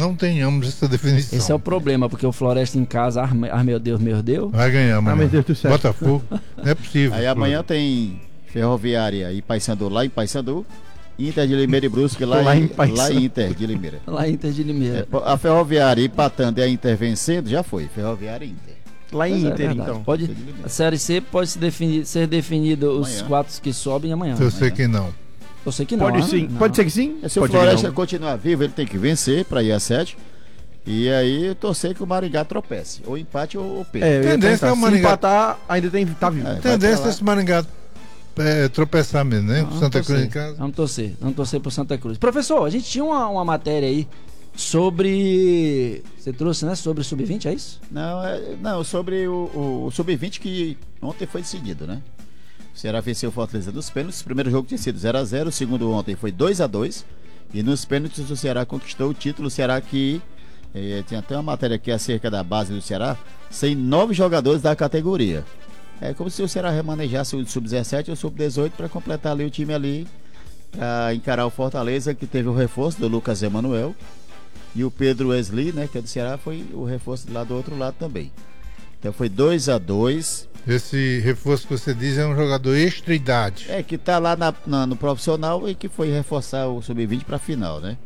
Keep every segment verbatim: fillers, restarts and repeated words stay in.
não tenhamos essa definição. Esse é o problema, porque o Floresta em casa, ah, ah meu Deus, meu Deus. Vai ganhar amanhã. Ah, meu Deus do céu. Botafogo, não é possível. Aí amanhã tem Ferroviária e Paysandu lá em Paysandu, Inter de Limeira e Brusque lá, Lá em, em lá em Inter de Limeira. Lá em Inter de Limeira. É, a Ferroviária empatando e a Inter vencendo, já foi. Ferroviária e Inter. Lá em Pois é, Inter, verdade. então. Pode, a Série C pode se definir, ser definida os Amanhã. quatro que sobem amanhã. Eu sei que não. Eu sei que não. Pode ah, sim. não. Pode ser que sim. Se Pode o Floresta ser que continuar vivo, ele tem que vencer para ir a sete. E aí torcer que o Maringá tropece. Ou empate ou, ou não. perca. É, eu ia Tendência perguntar, é o se Maringá- empatar, ainda tem, tá vivo. É. A Vai tendência pra é lá. esse Maringá é, tropeçar mesmo, né? Vamos Santa Cruz torcer, em casa. Vamos torcer, vamos torcer pro Santa Cruz. Professor, a gente tinha uma, uma matéria aí sobre. Você trouxe, né? Sobre o sub vinte, é isso? Não, é, não, sobre o, o, o sub vinte que ontem foi decidido, né? O Ceará venceu o Fortaleza nos pênaltis. O primeiro jogo tinha sido zero a zero, o segundo ontem foi dois a dois. E nos pênaltis o Ceará conquistou o título. O Ceará que eh, tinha até uma matéria aqui acerca da base do Ceará, sem nove jogadores da categoria. É como se o Ceará remanejasse o sub dezessete ou o sub dezoito para completar ali o time ali, para encarar o Fortaleza, que teve o reforço do Lucas Emanuel. E o Pedro Wesley, né, que é do Ceará, foi o reforço lá do outro lado também. Então foi dois a dois. Esse reforço que você diz é um jogador extra-idade. É, que tá lá na- na- no profissional e que foi reforçar o sub vinte para final, né?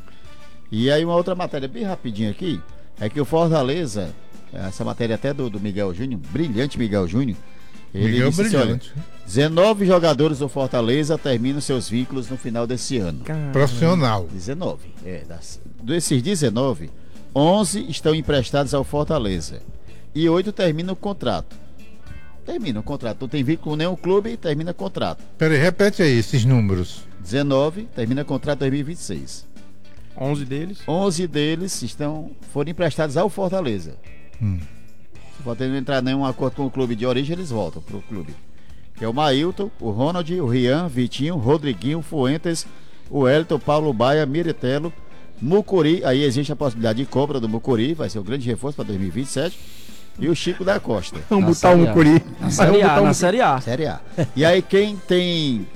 E aí uma outra matéria bem rapidinho aqui, é que o Fortaleza, essa matéria até do, do Miguel Júnior, brilhante Miguel Júnior, ele Miguel disse assim, olha, brilhante. dezenove jogadores do Fortaleza terminam seus vínculos no final desse ano. Caramba. Profissional. dezenove. É, das, desses dezenove, onze estão emprestados ao Fortaleza e oito terminam o contrato. Termina o contrato. Não tem vínculo com nenhum clube e termina o contrato. Peraí, repete aí esses números. dezenove, termina o contrato dois mil e vinte e seis. onze deles. onze deles estão, foram emprestados ao Fortaleza. Hum. Se o Fortaleza não entrar em nenhum acordo com o clube de origem, eles voltam pro clube. Que é o Mailton, o Ronald, o Rian, Vitinho, Rodriguinho, Fuentes, o Elton, Paulo Baia, Miritelo, Mucuri. Aí existe a possibilidade de compra do Mucuri, vai ser o grande reforço para dois mil e vinte e sete. E o Chico da Costa. Vamos Na botar Série um A. Mucuri. Na Série A, na Série A. Série A. E aí quem tem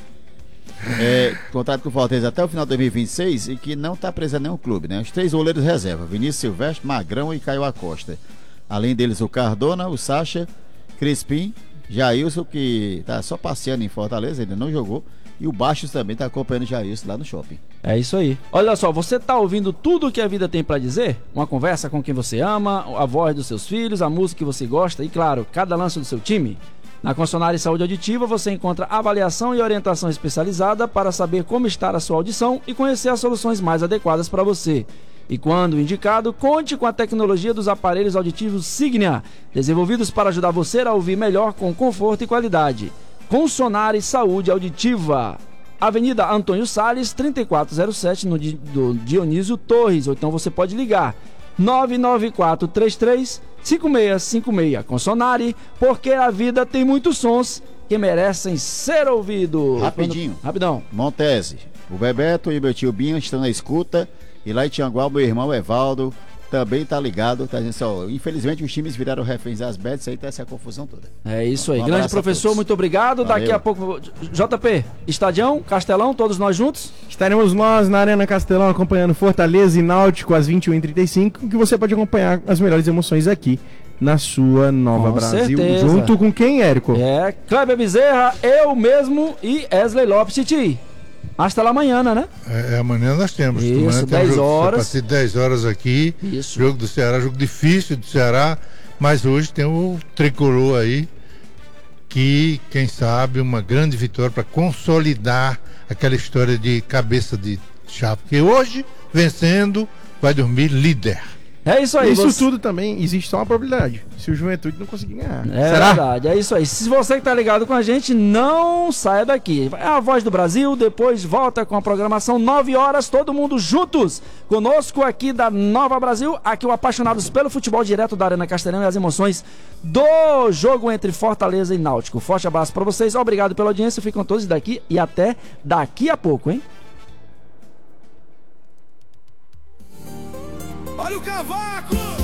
é, contrato com o Fortaleza até o final de dois mil e vinte e seis e que não está preso a nenhum clube, né? Os três goleiros reserva, Vinícius Silvestre, Magrão e Caio Acosta. Além deles o Cardona, o Sacha, Crispim, Jailson, que tá só passeando em Fortaleza, ainda não jogou, e o Baixos também tá acompanhando o Jailson lá no shopping. É isso aí. Olha só, você tá ouvindo tudo o que a vida tem pra dizer? Uma conversa com quem você ama, a voz dos seus filhos, a música que você gosta e, claro, cada lance do seu time? Na Concessionária Saúde Auditiva você encontra avaliação e orientação especializada para saber como está a sua audição e conhecer as soluções mais adequadas para você. E quando indicado, conte com a tecnologia dos aparelhos auditivos Signia, desenvolvidos para ajudar você a ouvir melhor com conforto e qualidade. Concessionária Saúde Auditiva, Avenida Antônio Salles, trinta e quatro zero sete, no Di- do Dionísio Torres, ou então você pode ligar nove nove quatro três três cinco seis cinco seis. Concessionária, porque a vida tem muitos sons que merecem ser ouvidos. Rapidinho. Rapidão. Montese, o Bebeto e meu tio Binho estão na escuta, e lá em Tianguá, meu irmão Evaldo também tá ligado, tá dizendo assim, ó, infelizmente os times viraram reféns das bets, aí tá essa confusão toda. É isso aí. Um Grande abraço a professor, todos. muito obrigado. Valeu. Daqui a pouco, J P, Estadião, Castelão, todos nós juntos. Estaremos nós na Arena Castelão acompanhando Fortaleza e Náutico às vinte e uma e trinta e cinco, que você pode acompanhar as melhores emoções aqui na sua Nova Com Brasil. certeza. Junto com quem, Érico? É, Kleber Bezerra, eu mesmo e Wesley Lopes, Titi. Hasta lá amanhã, né? É, é, amanhã nós temos. Isso, Amanhã tem um dez jogo, horas. A partir de dez horas aqui. Isso. Jogo do Ceará, jogo difícil do Ceará. Mas hoje tem o tricolor aí. Que, quem sabe, uma grande vitória para consolidar aquela história de cabeça de chave. Porque hoje, vencendo, vai dormir líder. É isso aí. Isso você- tudo também existe só uma probabilidade. Se o Juventude não conseguir ganhar. É verdade, é isso aí. Se você que tá ligado com a gente, não saia daqui. É a Voz do Brasil, depois volta com a programação nove horas, todo mundo juntos. Conosco aqui da Nova Brasil, aqui o Apaixonados pelo Futebol, direto da Arena Castelão e as emoções do jogo entre Fortaleza e Náutico. Forte abraço pra vocês, obrigado pela audiência, ficam todos daqui e até daqui a pouco, hein? Olha o cavaco!